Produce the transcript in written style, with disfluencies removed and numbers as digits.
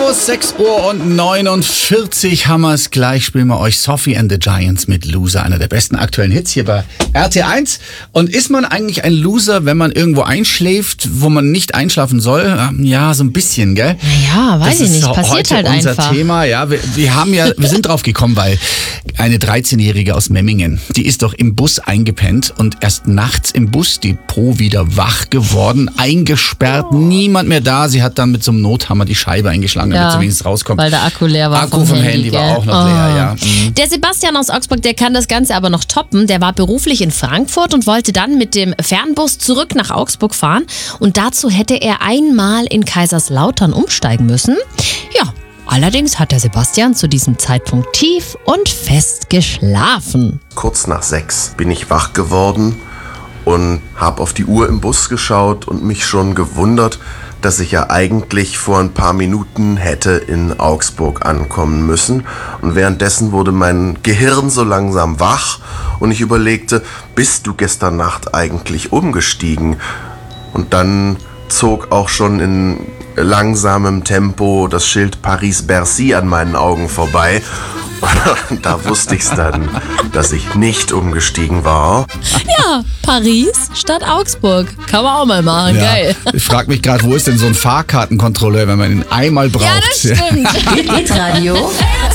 Servus, 6:49 haben wir es gleich. Spielen wir euch Sophie and the Giants mit Loser, einer der besten aktuellen Hits hier bei RT1. Und ist man eigentlich ein Loser, wenn man irgendwo einschläft, wo man nicht einschlafen soll? Ja, so ein bisschen, gell? Naja, weiß ich nicht. Passiert heute halt unser einfach. Thema. Ja, wir sind drauf gekommen, weil eine 13-Jährige aus Memmingen, die ist doch im Bus eingepennt und erst nachts im Bus die Po wieder wach geworden, eingesperrt, niemand mehr da. Sie hat dann mit so einem Nothammer die Scheibe eingeschlagen, damit sie wenigstens rauskommt. Weil der Akku leer war. Akku vom Handy war auch noch leer, ja. Mhm. Der Sebastian aus Augsburg, der kann das Ganze aber noch toppen. Der war beruflich in Frankfurt und wollte dann mit dem Fernbus zurück nach Augsburg fahren. Und dazu hätte er einmal in Kaiserslautern umsteigen müssen. Ja, allerdings hat der Sebastian zu diesem Zeitpunkt tief und fest geschlafen. Kurz nach 6 bin ich wach geworden und habe auf die Uhr im Bus geschaut und mich schon gewundert, dass ich ja eigentlich vor ein paar Minuten hätte in Augsburg ankommen müssen. Und währenddessen wurde mein Gehirn so langsam wach und ich überlegte, bist du gestern Nacht eigentlich umgestiegen? Und dann zog auch schon in langsamem Tempo das Schild Paris-Bercy an meinen Augen vorbei. Da wusste ich's dann, dass ich nicht umgestiegen war. Ja, Paris statt Augsburg. Kann man auch mal machen, Ja. geil. Ich frage mich gerade, wo ist denn so ein Fahrkartenkontrolleur, wenn man ihn einmal braucht? Ja, das stimmt. Hitradio